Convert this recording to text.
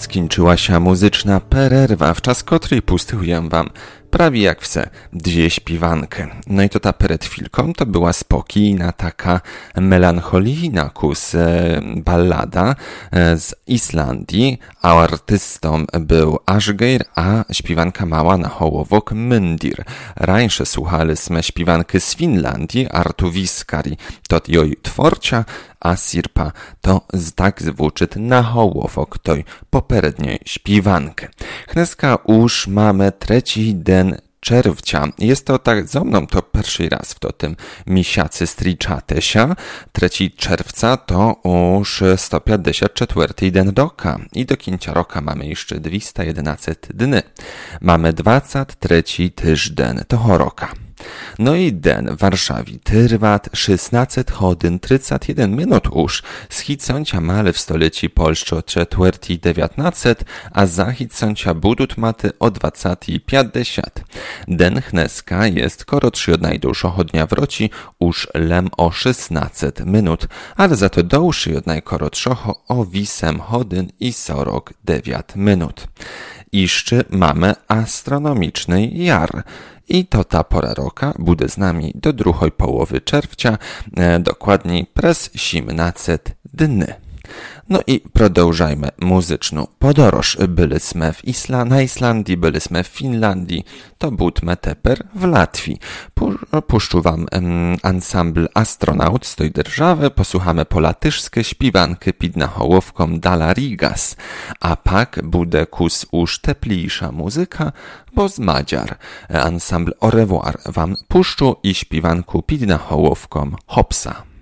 Skończyła się muzyczna pererwa, w czas której pustuję wam prawie jak wse dwie śpiwankę. No i to ta przed chwilką to była spokojna, taka melancholijna ballada z Islandii, a artystą był Ásgeir, a śpiwanka mała na hołowok Myndir. Rańsze słuchaliśmy śpiwanki z Finlandii, Artu Viskari, to jej tworcia, a Sirpa to tak zwuczyt na hołowok toj poprzedniej śpiwanki. Dneska już mamy trzeci dzień czerwca. Jest to tak, ze mną to pierwszy raz w tym miesiącu stričatesia. 3 czerwca to już 154 dzień roka i do końca roka mamy jeszcze 211 dni. Mamy 23 tydzień toho roka. No i den w Warszawie trwać 16 godzin 31 minut już. Schidzącia male w stolicy Polski o 4:19, a zachidzącia budut maty o 20:50. Den dneska jest korotszy od najdłuższego dnia w roci już lem o 16 minut, ale za to dłuższy od najkorotszego o 8 godzin i 49 minut. Jeszcze mamy astronomiczny jar. I to ta pora roka bude z nami do drugiej połowy czerwca, dokładniej przez 17 dni. No i продовжajmy muzyczną podróż. Byliśmy na Islandii, byliśmy w Finlandii, to budźmy teper w Latwii. Puszczę wam ansambl Astronaut z tej держawy, posłuchamy po latyszskie śpiwanki pід nahołowką Dala Rigas, a pak bude kus już teplejsza muzyka, bo z Madziar. Ansambl Au revoir wam puszczu i śpiwanku pід nahołowką Hopsa.